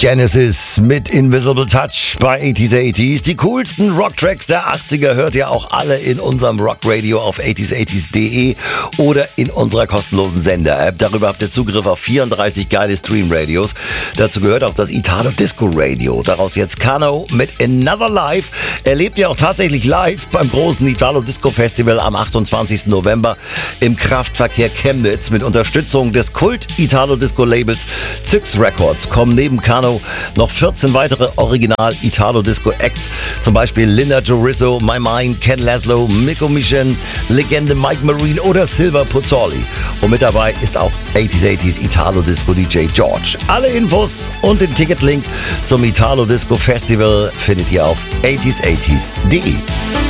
Genesis mit Invisible Touch bei 80s. Die coolsten Rocktracks der 80er hört ihr auch alle in unserem Rockradio auf 80s.de oder in unserer kostenlosen Sender-App. Darüber habt ihr Zugriff auf 34 geile Stream-Radios. Dazu gehört auch das Italo Disco Radio. Daraus jetzt Kano mit Another Life. Erlebt ihr auch tatsächlich live beim großen Italo Disco Festival am 28. November im Kraftverkehr Chemnitz. Mit Unterstützung des Kult-Italo Disco Labels Zyx Records kommen neben Kano noch 14 weitere Original-Italo-Disco-Acts, zum Beispiel Linda Jorisso, My Mind, Ken Laszlo, Mikko Mischen, Legende Mike Marine oder Silver Puzzoli. Und mit dabei ist auch 80s Italo-Disco-DJ George. Alle Infos und den Ticketlink zum Italo-Disco Festival findet ihr auf 80s80s.de.